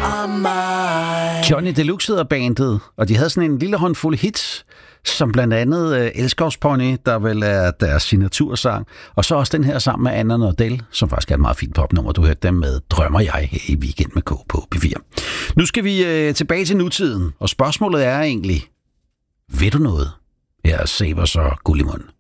Johnny Deluxe hedder bandet, og de havde sådan en lille håndfuld hits, som blandt andet Elskovspony, der vel er deres signatursang, og så også den her sammen med Anna Nordell, som faktisk er et meget fint popnummer. Du hørte dem med Drømmer jeg her i Weekend med K på P4. Nu skal vi tilbage til nutiden, og spørgsmålet er egentlig, ved du noget? Her er Sabers og Gullimund.